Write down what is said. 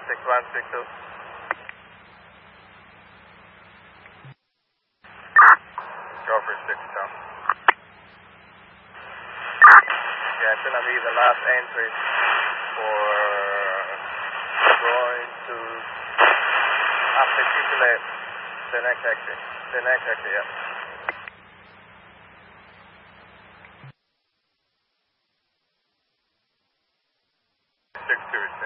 6162. Go for 6 down. Yeah, it's gonna be the last entry for going to articulate the next exit. The next exit, yeah. 626.